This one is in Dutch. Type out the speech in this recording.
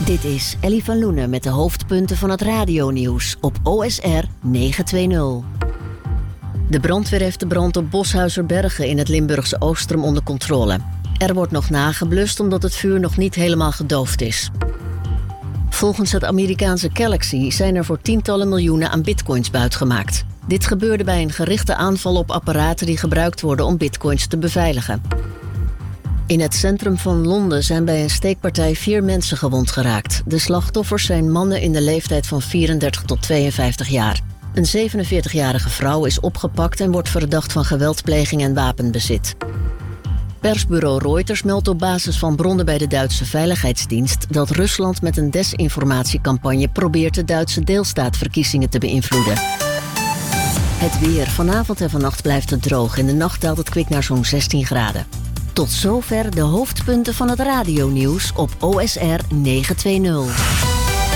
Dit is Ellie van Loenen met de hoofdpunten van het radionieuws op OSR 920. De brandweer heeft de brand op Boshuizerbergen in het Limburgse Oostrum onder controle. Er wordt nog nageblust omdat het vuur nog niet helemaal gedoofd is. Volgens het Amerikaanse Galaxy zijn er voor tientallen miljoenen aan bitcoins buitgemaakt. Dit gebeurde bij een gerichte aanval op apparaten die gebruikt worden om bitcoins te beveiligen. In het centrum van Londen zijn bij een steekpartij 4 mensen gewond geraakt. De slachtoffers zijn mannen in de leeftijd van 34 tot 52 jaar. Een 47-jarige vrouw is opgepakt en wordt verdacht van geweldpleging en wapenbezit. Persbureau Reuters meldt op basis van bronnen bij de Duitse Veiligheidsdienst dat Rusland met een desinformatiecampagne probeert de Duitse deelstaatverkiezingen te beïnvloeden. Het weer. Vanavond en vannacht blijft het droog. In de nacht daalt het kwik naar zo'n 16 graden. Tot zover de hoofdpunten van het radionieuws op OSR 920.